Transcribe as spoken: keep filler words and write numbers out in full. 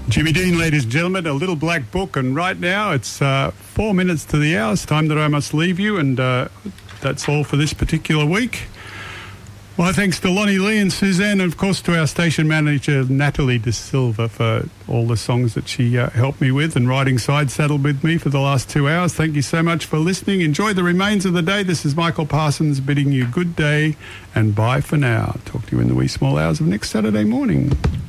Jimmy Dean, ladies and gentlemen, a little black book, and right now it's uh, four minutes to the hour. It's time that I must leave you, and uh, that's all for this particular week. My thanks to Lonnie Lee and Suzanne, and of course to our station manager Natalie De Silva for all the songs that she uh, helped me with and riding side saddle with me for the last two hours. Thank you so much for listening. Enjoy the remains of the day. This is Michael Parsons bidding you good day and bye for now. Talk to you in the wee small hours of next Saturday morning.